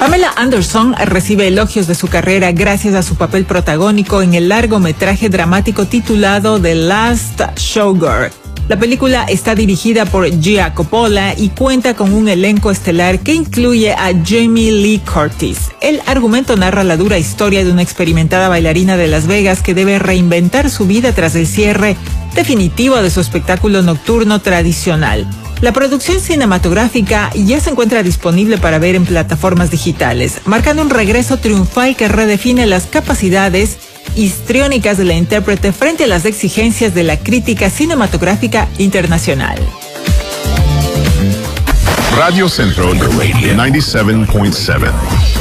Pamela Anderson recibe elogios de su carrera gracias a su papel protagónico en el largometraje dramático titulado The Last Showgirl. La película está dirigida por Gia Coppola y cuenta con un elenco estelar que incluye a Jamie Lee Curtis. El argumento narra la dura historia de una experimentada bailarina de Las Vegas que debe reinventar su vida tras el cierre definitivo de su espectáculo nocturno tradicional. La producción cinematográfica ya se encuentra disponible para ver en plataformas digitales, marcando un regreso triunfal que redefine las capacidades histriónicas de la intérprete frente a las exigencias de la crítica cinematográfica internacional. Radio Centro 97.7.